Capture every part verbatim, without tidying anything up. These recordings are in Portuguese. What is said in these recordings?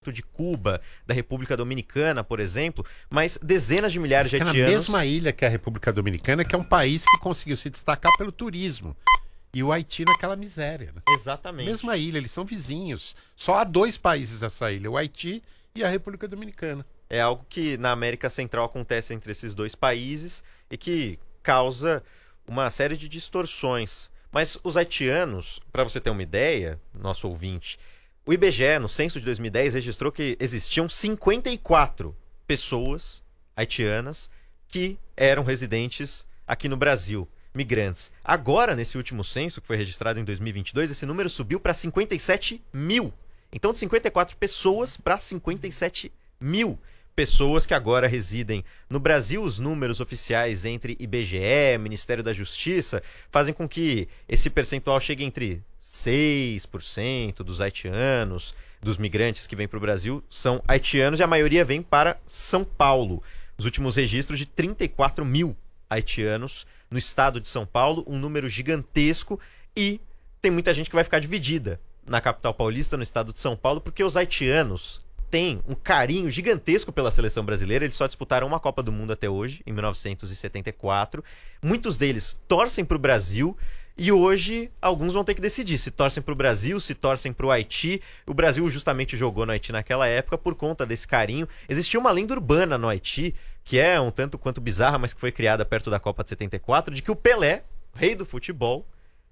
respeito de Cuba, da República Dominicana, por exemplo, mas dezenas de milhares de É na haitianos... mesma ilha que a República Dominicana, que é um país que conseguiu se destacar pelo turismo. E o Haiti naquela miséria, né? Exatamente. Mesma ilha, eles são vizinhos. Só há dois países nessa ilha, o Haiti e a República Dominicana. É algo que na América Central acontece entre esses dois países e que causa uma série de distorções. Mas os haitianos, para você ter uma ideia, nosso ouvinte, o I B G E, no censo de dois mil e dez, registrou que existiam cinquenta e quatro pessoas haitianas que eram residentes aqui no Brasil, migrantes. Agora, nesse último censo, que foi registrado em dois mil e vinte e dois, esse número subiu para cinquenta e sete mil. Então, de cinquenta e quatro pessoas para cinquenta e sete mil pessoas que agora residem no Brasil. Os números oficiais entre I B G E, Ministério da Justiça, fazem com que esse percentual chegue entre seis por cento dos haitianos, dos migrantes que vêm para o Brasil, são haitianos, e a maioria vem para São Paulo. Os últimos registros de trinta e quatro mil haitianos no estado de São Paulo, um número gigantesco, e tem muita gente que vai ficar dividida na capital paulista, no estado de São Paulo, porque os haitianos têm um carinho gigantesco pela seleção brasileira. Eles só disputaram uma Copa do Mundo até hoje, em mil novecentos e setenta e quatro. Muitos deles torcem para o Brasil, e hoje alguns vão ter que decidir se torcem para o Brasil, se torcem para o Haiti. O Brasil justamente jogou no Haiti naquela época por conta desse carinho. Existia uma lenda urbana no Haiti, que é um tanto quanto bizarra, mas que foi criada perto da Copa de setenta e quatro, de que o Pelé, rei do futebol,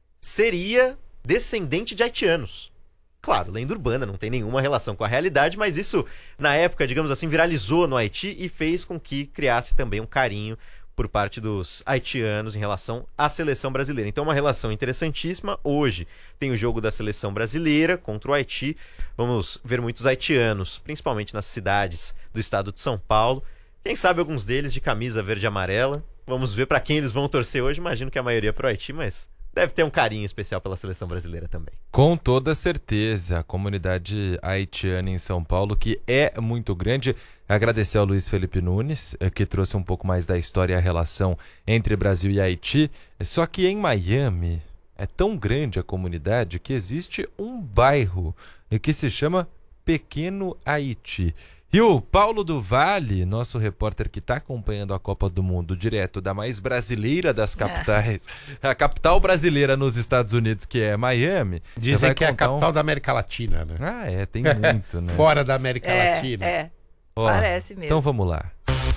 seria descendente de haitianos. Claro, lenda urbana, não tem nenhuma relação com a realidade, mas isso, na época, digamos assim, viralizou no Haiti e fez com que criasse também um carinho por parte dos haitianos em relação à seleção brasileira. Então, uma relação interessantíssima. Hoje tem o jogo da seleção brasileira contra o Haiti. Vamos ver muitos haitianos, principalmente nas cidades do estado de São Paulo. Quem sabe alguns deles de camisa verde e amarela. Vamos ver para quem eles vão torcer hoje. Imagino que a maioria é pro Haiti, mas deve ter um carinho especial pela seleção brasileira também. Com toda certeza, a comunidade haitiana em São Paulo, que é muito grande. Agradecer ao Luiz Felipe Nunes, que trouxe um pouco mais da história e a relação entre Brasil e Haiti. Só que em Miami é tão grande a comunidade que existe um bairro que se chama Pequeno Haiti. E o Paulo do Vale, nosso repórter que está acompanhando a Copa do Mundo direto da mais brasileira das capitais, é. a capital brasileira nos Estados Unidos, que é Miami. Dizem que é a capital um... da América Latina, né? Ah, é, tem muito, né? Fora da América é, Latina. É, Ó, parece mesmo. Então vamos lá.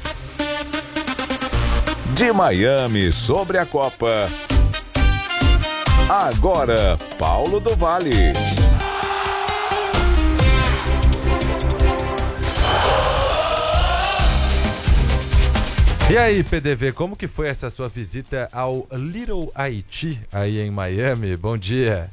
De Miami sobre a Copa. Agora, Paulo do Vale. E aí, P D V, como que foi essa sua visita ao Little Haiti aí em Miami? Bom dia.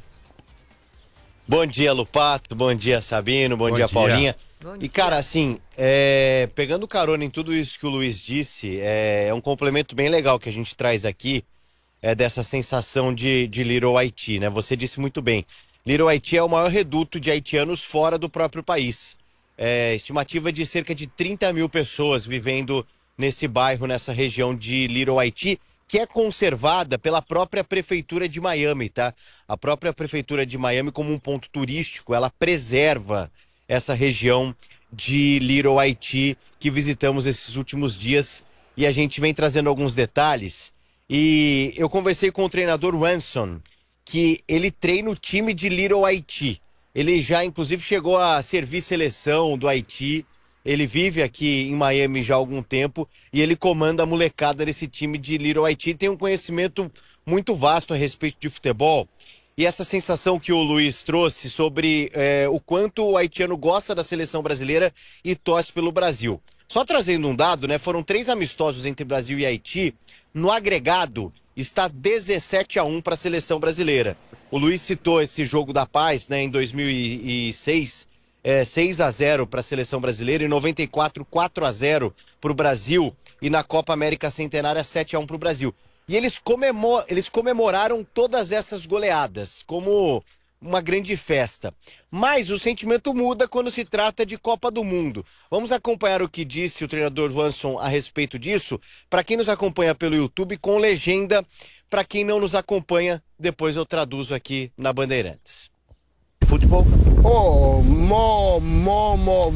Bom dia, Lupato. Bom dia, Sabino. Bom, Bom dia, dia. Paulinha. Bom E, dia. cara, assim, é, pegando carona em tudo isso que o Luiz disse, é, é um complemento bem legal que a gente traz aqui, é dessa sensação de, de Little Haiti, né? Você disse muito bem. Little Haiti é o maior reduto de haitianos fora do próprio país. É, estimativa de cerca de trinta mil pessoas vivendo nesse bairro, nessa região de Little Haiti, que é conservada pela própria Prefeitura de Miami, tá? A própria Prefeitura de Miami, como um ponto turístico, ela preserva essa região de Little Haiti que visitamos esses últimos dias, e a gente vem trazendo alguns detalhes. E eu conversei com o treinador Ransom, que ele treina o time de Little Haiti. Ele já, inclusive, chegou a servir seleção do Haiti. Ele vive aqui em Miami já há algum tempo e ele comanda a molecada desse time de Little Haiti. Tem um conhecimento muito vasto a respeito de futebol. E essa sensação que o Luiz trouxe sobre é, o quanto o haitiano gosta da seleção brasileira e torce pelo Brasil. Só trazendo um dado, né? Foram três amistosos entre Brasil e Haiti. No agregado, está dezessete a um para a seleção brasileira. O Luiz citou esse jogo da paz, né, em dois mil e seis. É, seis a zero para a seleção brasileira, em noventa e quatro, quatro a zero para o Brasil, e na Copa América Centenária sete a um para o Brasil. E eles, comemor eles comemoraram todas essas goleadas como uma grande festa. Mas o sentimento muda quando se trata de Copa do Mundo. Vamos acompanhar o que disse o treinador Wanson a respeito disso. Para quem nos acompanha pelo YouTube, com legenda. Para quem não nos acompanha, depois eu traduzo aqui na Bandeirantes. Futebol. Oh, more, more, more.